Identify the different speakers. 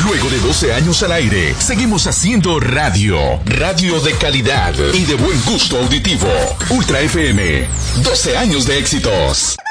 Speaker 1: Luego de 12 años al aire, seguimos haciendo radio. Radio de calidad y de buen gusto auditivo. Ultra FM. 12 años de éxitos.